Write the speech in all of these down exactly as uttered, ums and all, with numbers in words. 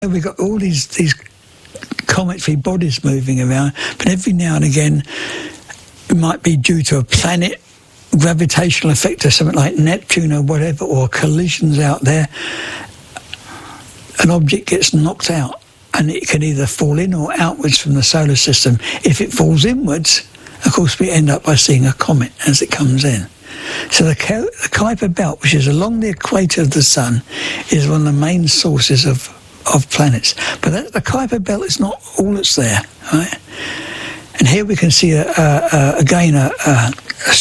We've got all these these cometary bodies moving around, but every now and again it might be due to a planet gravitational effect or something like Neptune or whatever, or collisions out there. An object gets knocked out and it can either fall in or outwards from the solar system. If it falls inwards, of course, we end up by seeing a comet as it comes in. So the, the Kuiper Belt, which is along the equator of the Sun, is one of the main sources of of planets. But that, the Kuiper Belt is not all that's there, right? And here we can see, a, a, a, again, a, a,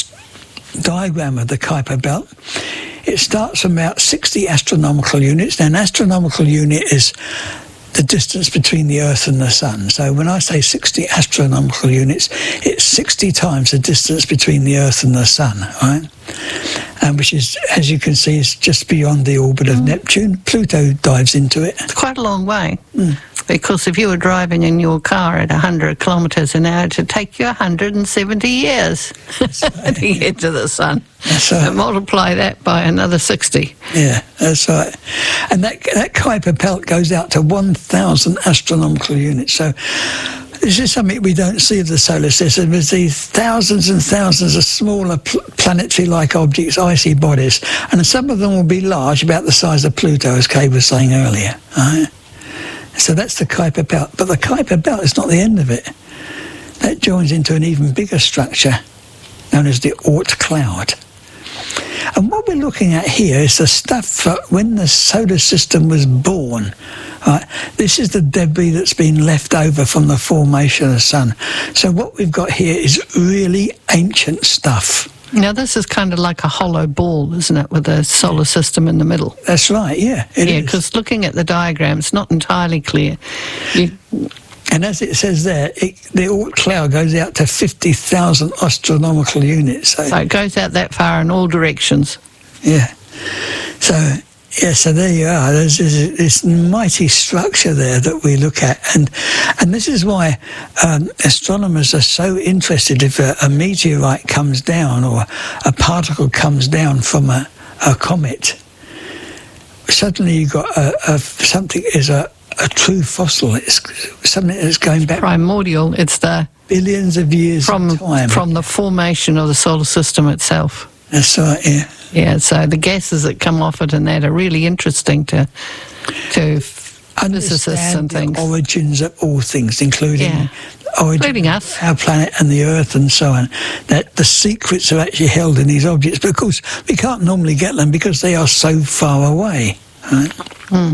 a diagram of the Kuiper Belt. It starts from about sixty astronomical units. Now, an astronomical unit is the distance between the Earth and the Sun. So when I say sixty astronomical units, it's sixty times the distance between the Earth and the Sun, right? And which is, as you can see, is just beyond the orbit of mm. Neptune. Pluto dives into it. It's quite a long way. Mm. Because if you were driving in your car at one hundred kilometres an hour, it would take you one hundred seventy years right. to get to the Sun. That's right. And multiply that by another sixty. Yeah, that's right. And that, that Kuiper Belt goes out to one thousand astronomical units. So this is something we don't see of the solar system. There's these thousands and thousands of smaller pl- planetary-like objects, icy bodies, and some of them will be large, about the size of Pluto, as Kay was saying earlier. Right? So that's the Kuiper Belt. But the Kuiper Belt is not the end of it. That joins into an even bigger structure known as the Oort cloud. And what we're looking at here is the stuff for when the solar system was born. Right? This is the debris that's been left over from the formation of the Sun. So what we've got here is really ancient stuff. Now, this is kind of like a hollow ball, isn't it, with a solar system in the middle? That's right, yeah. It yeah, is. because looking at the diagram, it's not entirely clear. You... And as it says there, it, the Oort cloud goes out to fifty thousand astronomical units. So, so it goes out that far in all directions. Yeah. So, yeah, so there you are. There's this, this mighty structure there that we look at. And and this is why um, astronomers are so interested if a, a meteorite comes down or a particle comes down from a, a comet. Suddenly you've got a, a, something is a, a true fossil. It's something that's going back... Primordial. It's the... billions of years from, of time. From the formation of the solar system itself. That's right, yeah. Yeah, so the gases that come off it and that are really interesting to to physicists and things. The origins of all things, including yeah. origin, including us, our planet and the Earth and so on. That the secrets are actually held in these objects, but of course we can't normally get them because they are so far away. Right? Mm.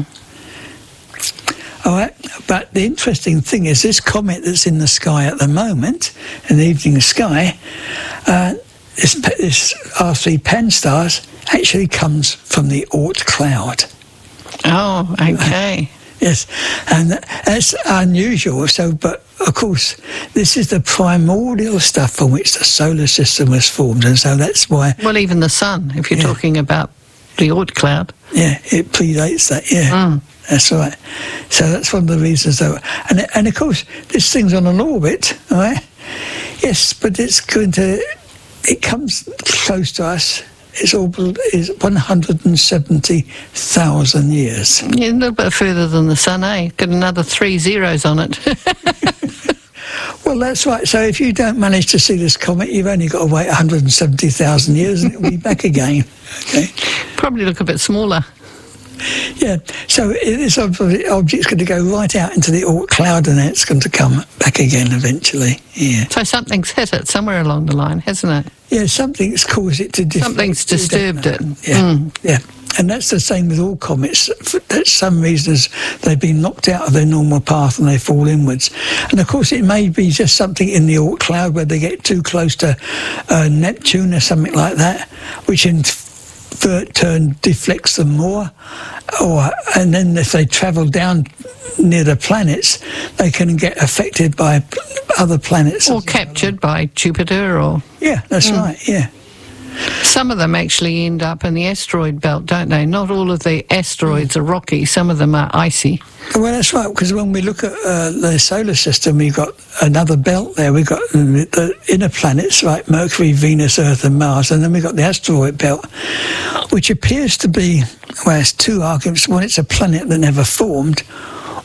All right, but the interesting thing is this comet that's in the sky at the moment, in the evening sky. Uh, This, this R three Pan-STARRS actually comes from the Oort cloud. Oh, okay. Yes, and that's unusual. So, but of course, this is the primordial stuff from which the solar system was formed, and so that's why. Well, even the Sun, if you're yeah. talking about the Oort cloud. Yeah, it predates that. Yeah, mm. that's right. So that's one of the reasons. Though, and and of course, this thing's on an orbit, all right? Yes, but it's going to. It comes close to us. Its orbit is one hundred seventy thousand years. Yeah, a little bit further than the Sun, eh? Got another three zeros on it. Well, that's right. So if you don't manage to see this comet, you've only got to wait one hundred seventy thousand years and it'll be back again. Okay. Probably look a bit smaller. Yeah, so this object's going to go right out into the Oort cloud and then it's going to come back again eventually. Yeah. So something's hit it somewhere along the line, hasn't it? Yeah, something's caused it to deflect. Something's disturbed it. Yeah, mm. yeah. And that's the same with all comets. For some reasons, they've been knocked out of their normal path and they fall inwards. And of course, it may be just something in the Oort cloud where they get too close to uh, Neptune or something like that, which in turn deflects them more, or and then if they travel down near the planets, they can get affected by other planets, or captured by Jupiter, or yeah, that's mm. right. Yeah, some of them actually end up in the asteroid belt, don't they? Not all of the asteroids mm. are rocky. Some of them are icy. Well, that's right, because when we look at uh, the solar system, we've got another belt there. We've got the inner planets, like Mercury, Venus, Earth and Mars, and then we've got the asteroid belt, which appears to be, well, it's two arguments. One, it's a planet that never formed,